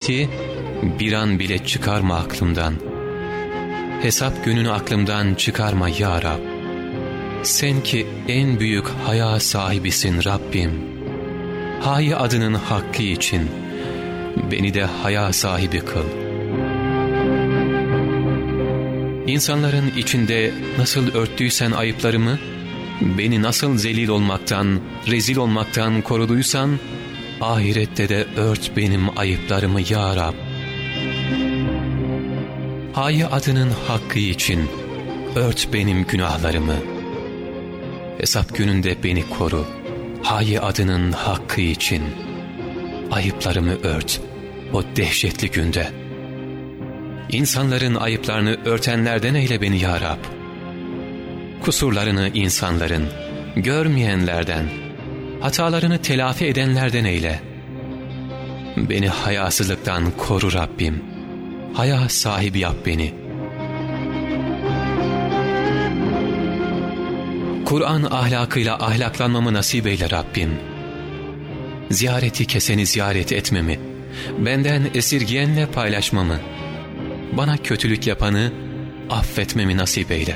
ki bir an bile çıkarma aklımdan. Hesap gününü aklımdan çıkarma ya Rab. Sen ki en büyük haya sahibisin Rabbim. Hayi adının hakkı için beni de haya sahibi kıl. İnsanların içinde nasıl örttüysen ayıplarımı, beni nasıl zelil olmaktan, rezil olmaktan koruduysan, ahirette de ört benim ayıplarımı ya Rab. Hayi adının hakkı için ört benim günahlarımı. Hesap gününde beni koru. Hayi adının hakkı için ayıplarımı ört o dehşetli günde. İnsanların ayıplarını örtenlerden eyle beni ya Rab. Kusurlarını insanların, görmeyenlerden, hatalarını telafi edenlerden eyle. Beni hayasızlıktan koru Rabbim. Haya sahibi yap beni. Kur'an ahlakıyla ahlaklanmamı nasip eyle Rabbim. Ziyareti keseni ziyaret etmemi, benden esirgiyenle paylaşmamı, bana kötülük yapanı affetmemi nasip eyle.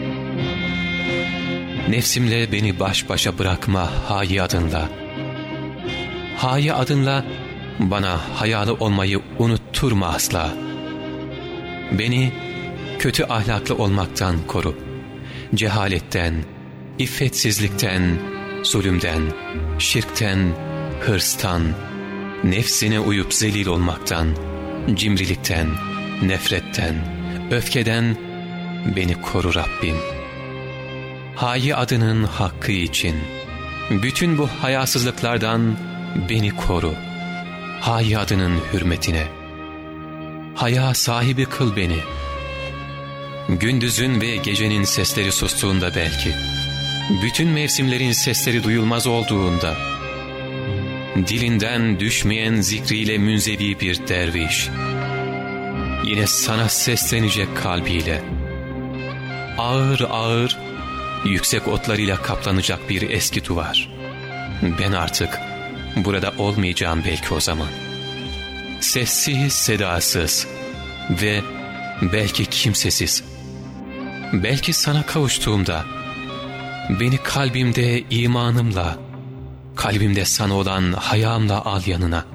Nefsimle beni baş başa bırakma Hayi adınla. Hayi adınla bana hayalı olmayı unutturma asla. Beni kötü ahlaklı olmaktan koru. Cehaletten, iffetsizlikten, zulümden, şirkten, hırstan, nefsine uyup zelil olmaktan, cimrilikten, nefretten, öfkeden beni koru Rabbim. Hayi adının hakkı için bütün bu hayasızlıklardan beni koru. Hayi adının hürmetine haya sahibi kıl beni. Gündüzün ve gecenin sesleri sustuğunda belki, bütün mevsimlerin sesleri duyulmaz olduğunda, dilinden düşmeyen zikriyle münzevi bir derviş, yine sana seslenecek kalbiyle, ağır ağır, yüksek otlarıyla kaplanacak bir eski duvar. Ben artık burada olmayacağım belki o zaman. Sessiz, sedasız ve belki kimsesiz. Belki sana kavuştuğumda, beni kalbimde imanımla, kalbimde sana olan hayamla al yanına.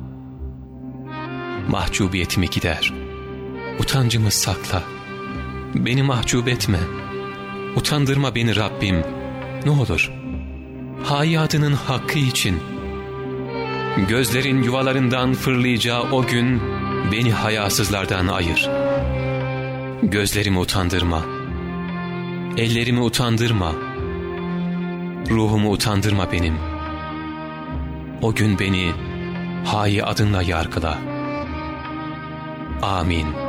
Mahcubiyetimi gider, utancımı sakla. Beni mahcup etme, utandırma beni Rabbim, ne olur. Hayi adının hakkı için. Gözlerin yuvalarından fırlayacağı o gün beni hayasızlardan ayır. Gözlerimi utandırma, ellerimi utandırma, ruhumu utandırma benim. O gün beni Hayi adınla yargıla. Amin.